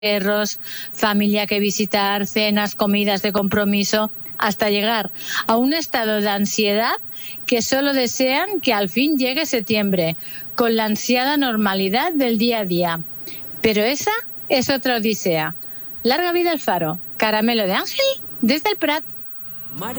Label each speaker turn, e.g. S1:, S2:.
S1: perros, familia que visitar, cenas, comidas de compromiso, hasta llegar a un estado de ansiedad que solo desean que al fin llegue septiembre, con la ansiada normalidad del día a día. Pero esa es otra odisea. Larga vida al faro. Caramelo de Ángel desde el Prat.